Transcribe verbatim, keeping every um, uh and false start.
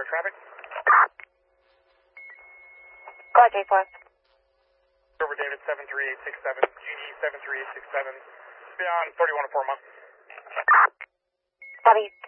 traffic. Call J four. Over David seven three eight six seven, G D seven three eight six seven, beyond thirty-one to four months. Copy.